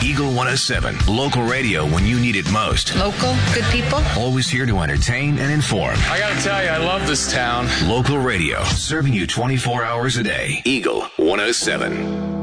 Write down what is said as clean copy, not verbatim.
Eagle 107. Local radio when you need it most. Local, good people. Always here to entertain and inform. I gotta tell you, I love this town. Local radio, serving you 24 hours a day. Eagle 107.